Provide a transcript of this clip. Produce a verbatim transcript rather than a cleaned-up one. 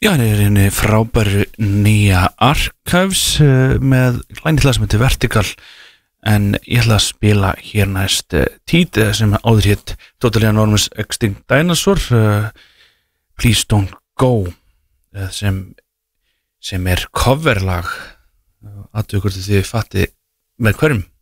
Já, hann er einni frábæru nýja Archives uh, með glænitla sem heitir Vertical, en ég ætla að spila hér næst uh, Teed sem áður hétt Totally Enormous Extinct Dinosaur, uh, Please Don't Go, uh, sem, sem er coverlag, uh, aðtöku hvort þið fatti með hverjum.